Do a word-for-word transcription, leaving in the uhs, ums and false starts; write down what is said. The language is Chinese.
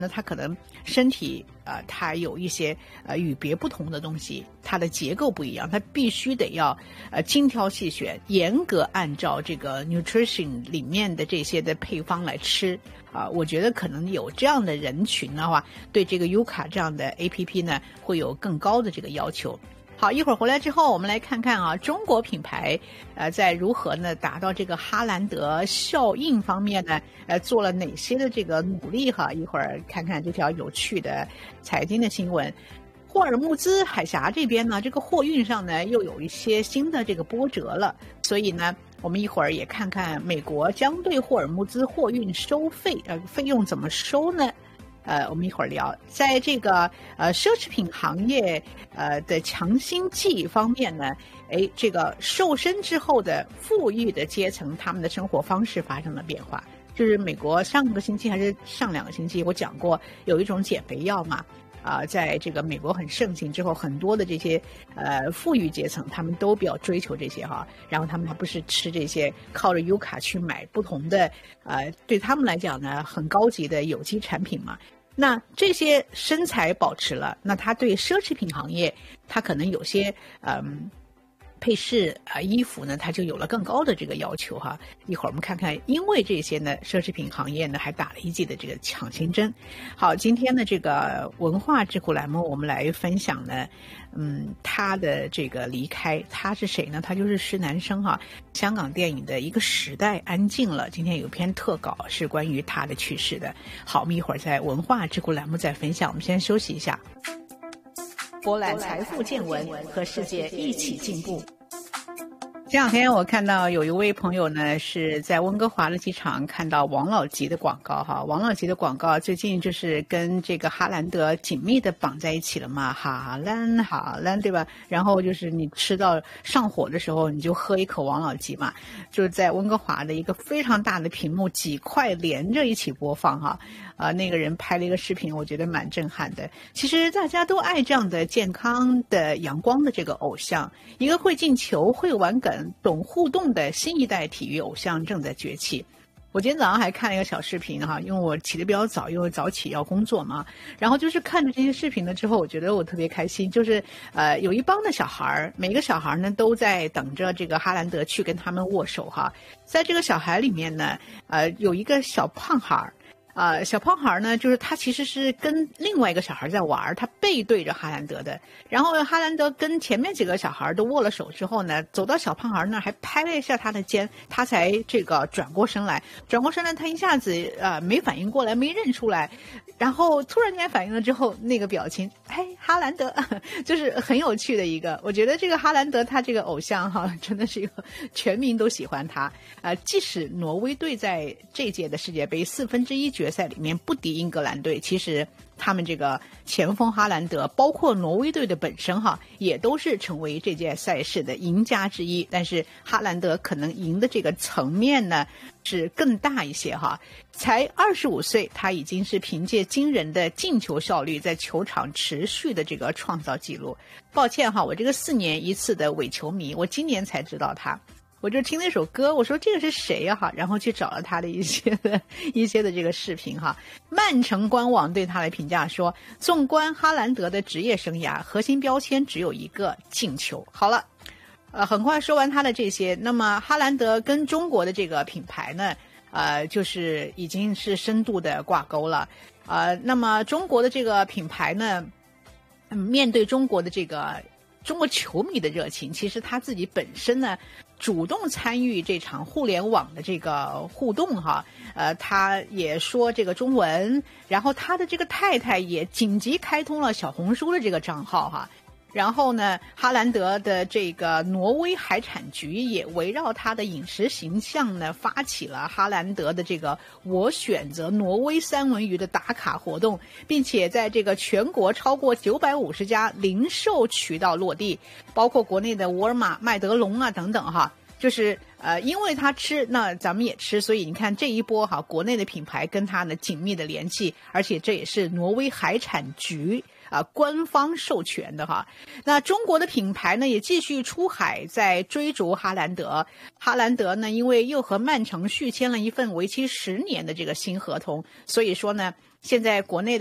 那它可能身体呃，它有一些呃与别不同的东西，它的结构不一样，它必须得要呃精挑细选，严格按照这个 nutrition 里面的这些的配方来吃啊、呃。我觉得可能有这样的人群的话，对这个 Yuka 这样的 A P P 呢，会有更高的这个要求。好，一会儿回来之后，我们来看看啊，中国品牌呃在如何呢达到这个哈兰德效应方面呢，呃做了哪些的这个努力哈。一会儿看看这条有趣的财经的新闻。霍尔木兹海峡这边呢，这个货运上呢又有一些新的这个波折了，所以呢，我们一会儿也看看美国将对霍尔木兹货运收费，呃，费用怎么收呢？呃，我们一会儿聊。在这个呃奢侈品行业呃的强心剂方面呢，哎，这个瘦身之后的富裕的阶层，他们的生活方式发生了变化。就是美国上个星期还是上两个星期，我讲过有一种减肥药嘛。啊、呃，在这个美国很盛行之后，很多的这些呃富裕阶层，他们都比较追求这些哈，然后他们还不是吃这些靠着优卡去买不同的呃，对他们来讲呢很高级的有机产品嘛。那这些身材保持了，那他对奢侈品行业，他可能有些嗯。配饰啊、呃，衣服呢，它就有了更高的这个要求哈。一会儿我们看看，因为这些呢，奢侈品行业呢还打了一剂的这个强心针。好，今天的这个文化智库栏目，我们来分享呢，嗯，他的这个离开，他是谁呢？他就是施南生哈，香港电影的一个时代安静了。今天有篇特稿是关于他的去世的。好，我们一会儿在文化智库栏目再分享。我们先休息一下。博览财富见闻，和世界一起进步。这两天我看到有一位朋友呢是在温哥华的机场看到王老吉的广告哈，王老吉的广告最近就是跟这个哈兰德紧密的绑在一起了嘛，哈兰哈兰对吧？然后就是你吃到上火的时候，你就喝一口王老吉嘛，就是在温哥华的一个非常大的屏幕几块连着一起播放哈。啊、呃，那个人拍了一个视频，我觉得蛮震撼的。其实大家都爱这样的健康的阳光的这个偶像，一个会进球、会玩梗、懂互动的新一代体育偶像正在崛起。我今天早上还看了一个小视频哈，因为我起得比较早，因为早起要工作嘛。然后就是看着这些视频了之后，我觉得我特别开心。就是呃，有一帮的小孩，每个小孩呢都在等着这个哈兰德去跟他们握手哈。在这个小孩里面呢，呃，有一个小胖孩。呃，小胖孩呢，就是他其实是跟另外一个小孩在玩，他背对着哈兰德的。然后哈兰德跟前面几个小孩都握了手之后呢，走到小胖孩那儿还拍了一下他的肩，他才这个转过身来。转过身来，他一下子呃没反应过来，没认出来。然后突然间反应了之后，那个表情，哎，哈兰德，就是很有趣的一个。我觉得这个哈兰德他这个偶像哈，真的是一个全民都喜欢他。呃，即使挪威队在这届的世界杯四分之一决赛里面不敌英格兰队，其实他们这个前锋哈兰德，包括挪威队的本身哈，也都是成为这届赛事的赢家之一。但是哈兰德可能赢的这个层面呢是更大一些哈。才二十五岁，他已经是凭借惊人的进球效率，在球场持续的这个创造纪录。抱歉哈，我这个四年一次的伪球迷，我今年才知道他。我就听那首歌，我说这个是谁呀、啊、哈，然后去找了他的一些的一些的这个视频哈。曼城官网对他的评价说，纵观哈兰德的职业生涯，核心标签只有一个进球。好了，呃，很快说完他的这些，那么哈兰德跟中国的这个品牌呢，呃，就是已经是深度的挂钩了。呃，那么中国的这个品牌呢，嗯、面对中国的这个中国球迷的热情，其实他自己本身呢主动参与这场互联网的这个互动哈，呃，他也说这个中文，然后他的这个太太也紧急开通了小红书的这个账号哈。然后呢，哈兰德的这个挪威海产局也围绕他的饮食形象呢，发起了哈兰德的这个我选择挪威三文鱼的打卡活动，并且在这个全国超过九百五十家零售渠道落地，包括国内的沃尔玛、麦德龙啊等等哈。就是呃，因为他吃，那咱们也吃，所以你看这一波哈，国内的品牌跟他呢紧密的联系，而且这也是挪威海产局啊，官方授权的哈。那中国的品牌呢也继续出海，在追逐哈兰德。哈兰德呢，因为又和曼城续签了一份为期十年的这个新合同，所以说呢， 现在国内的